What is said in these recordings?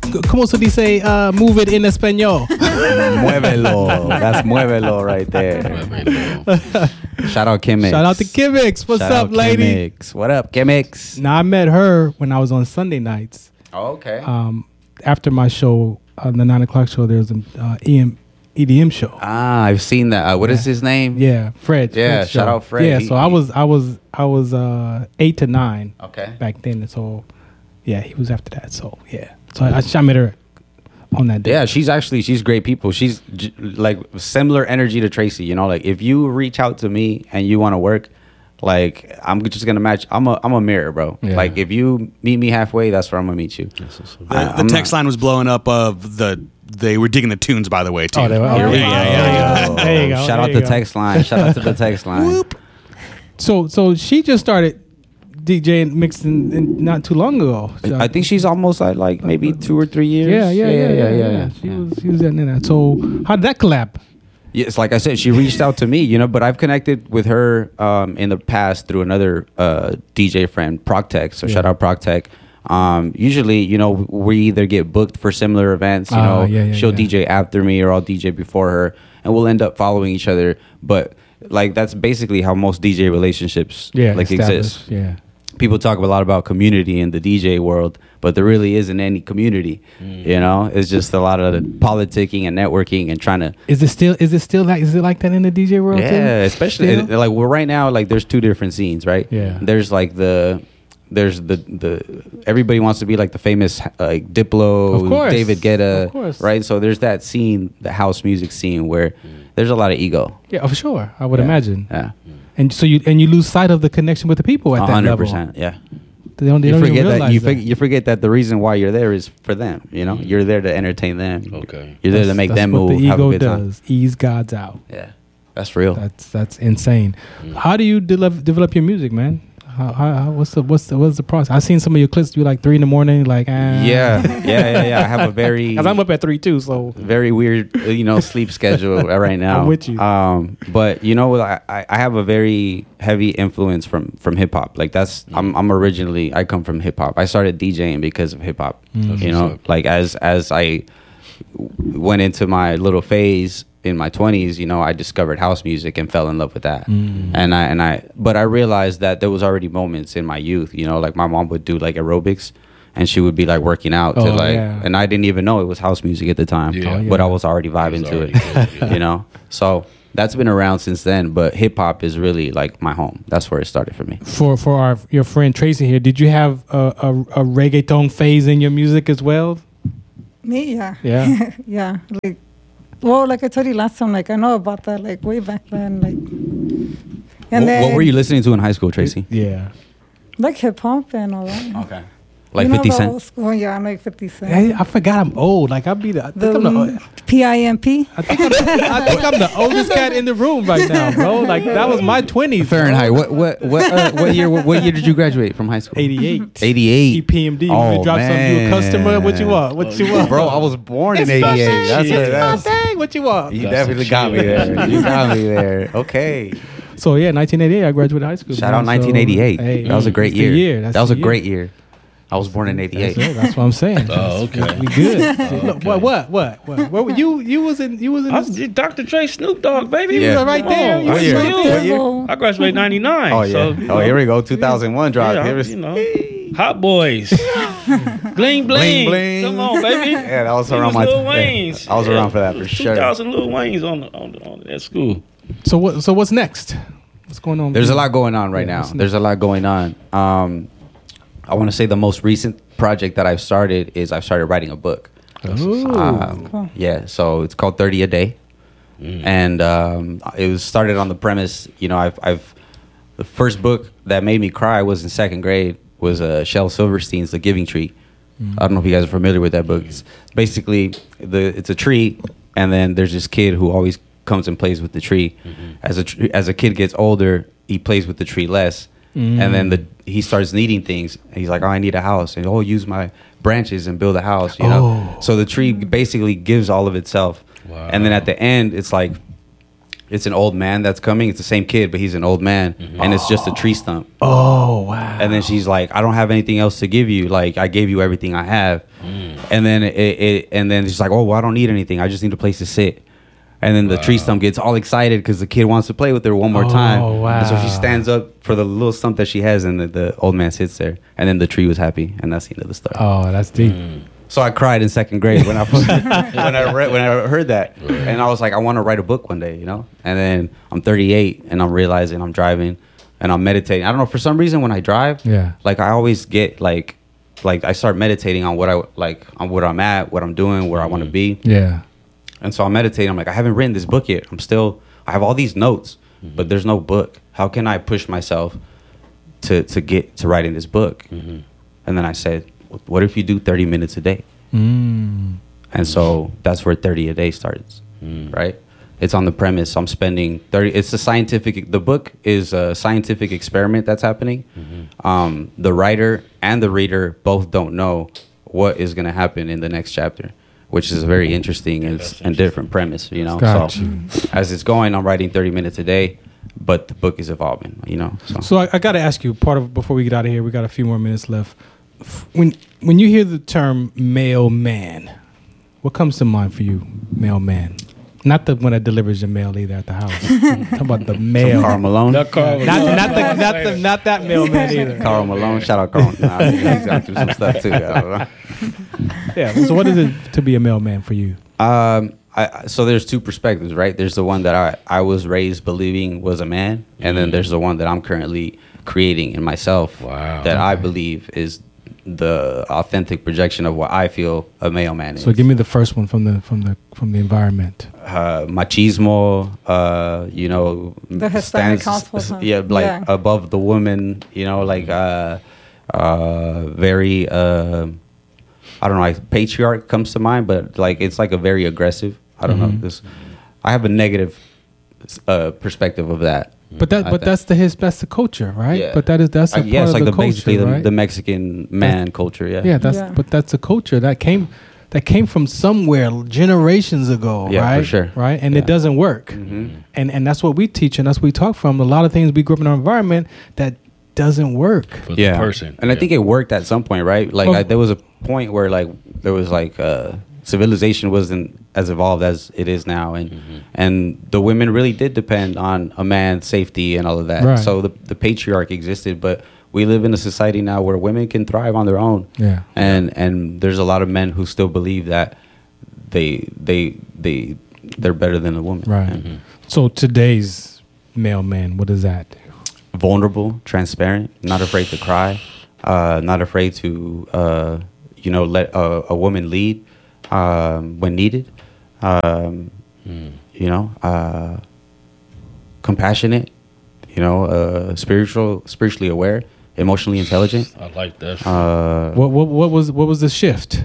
¿Cómo se dice move it in español? Muévelo. That's muévelo right there. Shout out Kimix. Shout out to Kimix. What's Shout up, out lady? Kimix. What up, Kimix? Now, I met her when I was on Sunday nights. Oh, okay. After my show, the 9 o'clock show, there's an EDM show. I've seen that. What is his name? Yeah, Fred. Yeah, Fred's shout show. out Fred. Yeah, so I was 8 to 9. Okay. Back then, and so yeah, he was after that. So yeah, so I met her on that day. Yeah, she's great people. She's like similar energy to Tracy. You know, like if you reach out to me and you want to work, like I'm just gonna match. I'm a mirror, bro. Yeah. Like if you meet me halfway, that's where I'm gonna meet you. The text line was blowing up of they were digging the tunes, by the way, too. Oh, they were. Here we go. There you go. Shout out there you the go. text line. Shout out to the text line. So she just started DJing mixing not too long ago. So I think she's almost at like maybe 2 or 3 years. Yeah. She was in that. So how did that collab? Yes, like I said, she reached out to me, you know, but I've connected with her in the past through another DJ friend, Proctech. So shout out Proctech. Usually, you know, we either get booked for similar events, you know, she'll DJ after me or I'll DJ before her, and we'll end up following each other. But like that's basically how most DJ relationships like exist. Yeah. People talk a lot about community in the DJ world, but there really isn't any community. You know, it's just a lot of politicking and networking and trying to. Is it like that in the DJ world? Yeah, too? especially like we're right now. Like there's two different scenes, right? Yeah. There's like the everybody wants to be like the famous like Diplo, Of course. David Guetta, Of course. right? So there's that scene, the house music scene, where there's a lot of ego. Yeah, for sure. I would imagine. Yeah, And so you lose sight of the connection with the people at that level. 100%. Yeah. They don't You even forget that realize you forget that the reason why you're there is for them. You know, you're there to entertain them. Okay. You're there to make them move. What the have a ego good time. does. Ease God's out. Yeah, that's real. That's insane. How do you develop your music, man? What's the process? I've seen some of your clips be like 3 a.m, like Yeah. I have a very Because I'm up at 3 too, so very weird, sleep schedule right now. I'm with you. But you know, I have a very heavy influence from hip hop. Like that's I'm originally I come from hip hop. I started DJing because of hip hop. You know, like as I went into my little phase in my 20s, you know, I discovered house music and fell in love with that. But I realized that there was already moments in my youth, you know, like my mom would do like aerobics and she would be like working out and I didn't even know it was house music at the time, but I was already vibing to it, you know? So that's been around since then, but hip hop is really like my home. That's where it started for me. For your friend Tracy here, did you have a reggaeton phase in your music as well? Me, yeah. Yeah. Yeah. Like I told you last time, like I know about that, like way back then, like. And What were you listening to in high school, Tracy? Yeah. Like hip hop and all that. Okay. Like 50 Cent? Old school, yeah, I like 50 Cent. Hey, I forgot I'm old. Like I think I'm the PIMP. I think I'm the oldest cat in the room right now, bro. Like that was my 20s. Fahrenheit. What year did you graduate from high school? 88. 88. EPMD. Oh, we drop something to a man. customer. What you want? What you want? Bro, I was born in It's my 88. thing. That's It's my thing. What you want? You definitely got me there. You got me there. Okay. So yeah, 1988, I graduated high school. Shout man. out 1988. So, hey, that was a great it's the year. That's That was the a great year. I was born in 88. That's what I'm saying. Oh, okay. We good. Look, okay. What? Where you was in? I was Dr. Dre, Snoop Dogg, baby. Yeah. right Come there. on. You What was year? right What there. year? I graduated 99. Oh, yeah. So, Here we go. 2001 drop. Yeah, Here was- you know, Hot Boys. Bling, bling. Bling, bling. Come on, baby. Yeah, that was He around my Lil yeah, Wayne's. I was around for that for sure. 2000 Lil Wayne's on at school. So what's next? What's going on? There's a lot going on right Yeah, now. what's next? There's a lot going on. I want to say the most recent project that I've started is I've started writing a book. Cool. Yeah, so it's called 30 a Day, and it was started on the premise. You know, I've the first book that made me cry was in second grade. Was Shel Silverstein's The Giving Tree. I don't know if you guys are familiar with that book. It's basically it's a tree, and then there's this kid who always comes and plays with the tree. As a kid gets older, he plays with the tree less. And then he starts needing things. And he's like, oh, I need a house. And use my branches and build a house, you know? So the tree basically gives all of itself. Wow. And then at the end, it's like it's an old man that's coming. It's the same kid, but he's an old man, and it's just a tree stump. Oh wow! And then she's like, I don't have anything else to give you. Like, I gave you everything I have. And then and then she's like, oh, well, I don't need anything. I just need a place to sit. And then the tree stump gets all excited because the kid wants to play with her one more time. Wow. And so she stands up for the little stump that she has, and the old man sits there. And then the tree was happy, and that's the end of the story. Oh, that's deep. So I cried in second grade when I when I heard that, and I was like, I want to write a book one day, you know. And then I'm 38, and I'm realizing I'm driving, and I'm meditating. I don't know, for some reason when I drive, like I always get like I start meditating on what I like, on what I'm at, what I'm doing, where I want to be. Yeah. And so I'm meditating. I'm like, I haven't written this book yet. I have all these notes, but there's no book. How can I push myself to get to writing this book? And then I said, what if you do 30 minutes a day? And so that's where 30 a day starts, right? It's on the premise I'm spending 30. It's the book is a scientific experiment that's happening. The writer and the reader both don't know what is going to happen in the next chapter, which is a very interesting and different premise, you know. So as it's going, I'm writing 30 minutes a day, but the book is evolving, you know. So I got to ask you, before we get out of here, we got a few more minutes left. When you hear the term male man, what comes to mind for you, male man? Not the one that delivers your mail either at the house. Talk about the male. Karl Malone. Not that mailman either. Karl Malone. Shout out Karl. Nah, he's gone through some stuff too. I don't know. Yeah. So what is it to be a mailman for you? So there's two perspectives, right? There's the one that I was raised believing was a man, and then there's the one that I'm currently creating in myself. Wow. That I believe is the authentic projection of what I feel a male man is. So give me the first one from the environment. Machismo, you know, The Hispanic household, huh? Above the woman, you know, like very I don't know, like patriarch comes to mind, but like it's like a very aggressive. I don't know. I have a negative perspective of that. But that's the culture, right? Yeah. But that's a part it's of like the culture, basically right? the Mexican man culture. Yeah. Yeah, but that's a culture that came from somewhere generations ago, Yeah, right? for sure. Right, and it doesn't work, and that's what we teach and that's what we talk from. A lot of things we grew up in our environment that doesn't work. For the person. And I think it worked at some point, right? Like there was a point where like there was like civilization wasn't as evolved as it is now, and the women really did depend on a man's safety and all of that. Right. So the patriarch existed, but we live in a society now where women can thrive on their own. Yeah. And there's a lot of men who still believe that they're better than a woman. Right. So today's male man, what is that? Vulnerable, transparent, not afraid to cry, not afraid to let a woman lead when needed. Compassionate, spiritually aware, emotionally intelligent. I like that. What was the shift?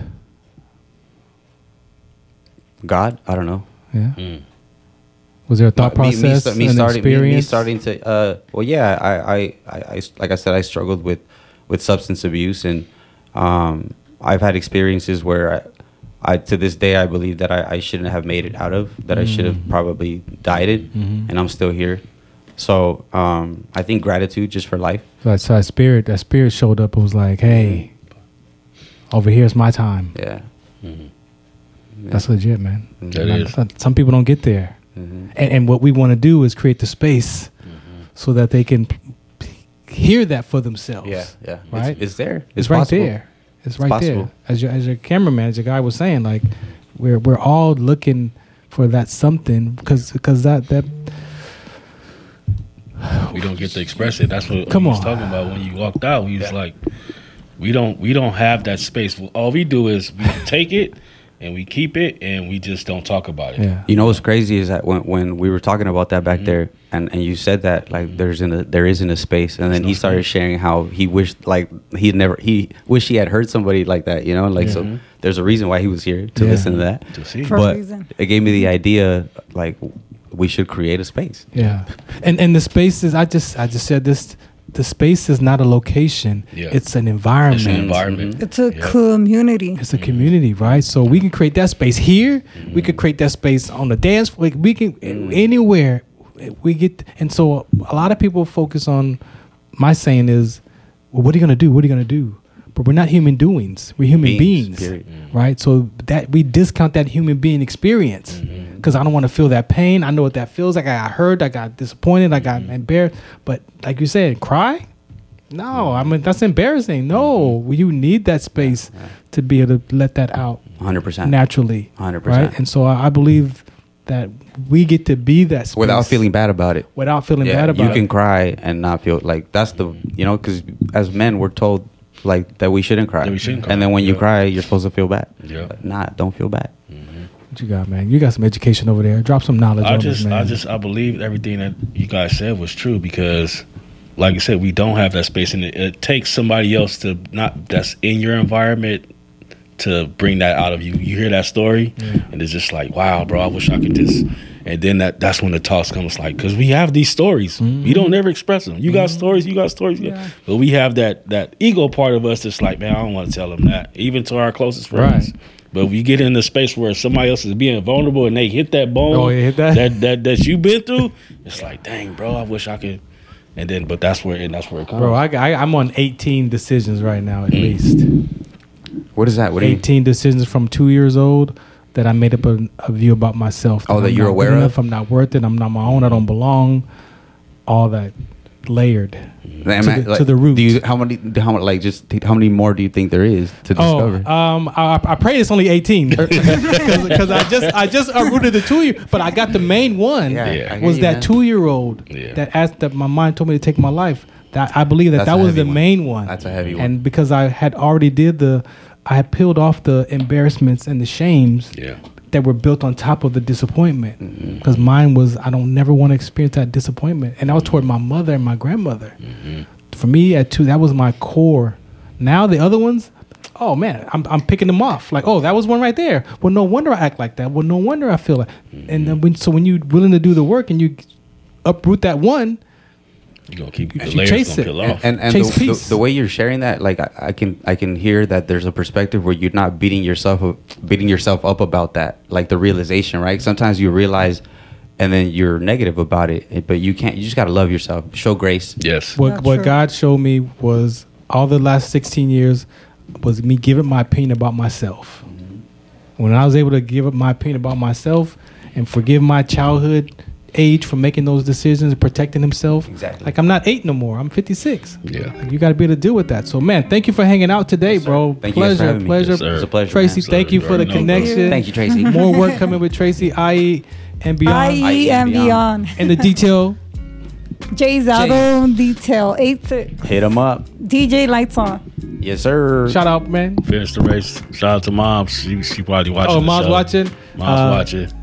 God, I don't know. Yeah. Was there a thought process? Me starting to. I like I said, I struggled with substance abuse, and I've had experiences where I to this day I believe that I shouldn't have made it out of, that I should have probably died it, and I'm still here. So I think gratitude just for life. So that spirit showed up and was like, hey, over here's my time. Yeah. That's legit, man. That is. Some people don't get there. And what we want to do is create the space so that they can hear that for themselves. Yeah. Right? It's there. It's right possible. there. It's right possible. there. As your cameraman, as your guy was saying, like we're all looking for that something because that we don't get to express it. That's what he Come was on. talking about when you walked out. He was like, we don't have that space. All we do is we take it and we keep it and we just don't talk about it. Yeah. You know what's crazy is that when we were talking about that back there, and you said that like there isn't a space, and then he started sharing how he wished like he wished he had heard somebody like that, so there's a reason why he was here to listen to that. To see. For a But reason. it gave me the idea like we should create a space. Yeah. And the space is I just said this. The space is not a location. Yeah. It's an environment. It's an environment. It's a community. It's a community, right? So we can create that space here. We could create that space on the dance floor. Like we can anywhere we get, and so a lot of people focus on. My saying is, well, what are you gonna do? What are you gonna do? But we're not human doings. We're human beings, period. right? So that we discount that human being experience because I don't want to feel that pain. I know what that feels like. I got hurt. I got disappointed. I got embarrassed. But like you said, cry? No, I mean that's embarrassing. No, you need that space to be able to let that out 100%. naturally, 100%. right? And so I believe that we get to be that space Without feeling bad about it. Without feeling Yeah, bad about you it. can cry and not feel like that's the, you know, because as men we're told like that we shouldn't cry. That we shouldn't cry, And then when you yeah. cry, you're supposed to feel bad. Yeah. But not, don't feel bad. What you got, man? You got some education over there. Drop some knowledge on us, man. I believe everything that you guys said was true because, like I said, we don't have that space, and it takes somebody else to not that's in your environment to bring that out of you. You hear that story, and it's just like, wow, bro, I wish I could just. And then that's when the talks comes, like, because we have these stories, we don't never express them. You got stories, Yeah. but we have that ego part of us that's like, man, I don't want to tell them that, even to our closest friends. Right. But we get in the space where somebody else is being vulnerable and they hit that bone Oh, yeah, hit that. that you've been through. It's like, dang, bro, I wish I could. And then, but that's where it comes. Bro, I'm on 18 decisions right now, at least. What is that? What do you 18 decisions from 2 years old that I made up a view about myself. Oh, that I'm you're not aware good of? enough, I'm not worth it. I'm not my own. I don't belong. All that layered to the root. Do you how many more do you think there is to discover? I pray it's only 18 because I just rooted the 2 year, but I got the main one. Yeah, Yeah. I get Was you, that man. 2-year-old Yeah. that asked that my mind told me to take my life. That I believe that That's a was the heavy one. main one. That's a heavy one. And because I had already I had peeled off the embarrassments and the shames Yeah. that were built on top of the disappointment. Mm-hmm. Because mine was, I don't never want to experience that disappointment. And that was toward my mother and my grandmother. For me, at 2, that was my core. Now the other ones, oh man, I'm picking them off. Like, oh, that was one right there. Well, no wonder I act like that. Well, no wonder I feel like. And then when you're willing to do the work and you uproot that one, You're gonna keep the You layers chase gonna it. peel off. And Chase the peace. way you're sharing that, like I can hear that there's a perspective where you're not beating yourself up about that, like the realization, right? Sometimes you realize, and then you're negative about it, but you can't. You just gotta love yourself, show grace. Yes. what True. God showed me was all the last 16 years was me giving my opinion about myself. When I was able to give up my opinion about myself and forgive my childhood age for making those decisions and protecting himself. Exactly. Like I'm not 8 no more. I'm 56. Yeah. Like, you got to be able to deal with that. So man, thank you for hanging out today, bro. Thank you guys for having me. pleasure. Yes, sir. It's a pleasure, Tracy, man. thank you for the No, connection. Thank you, Tracy. More work coming with Tracy, IE and beyond. IE and beyond. And the detail. Jay's Auto Detail 86. Hit them up. DJ Lights On. Yes, sir. Shout out, man. Finish the race. Shout out to mom. She probably watching. Oh, the Mom's show. watching. Mom's watching.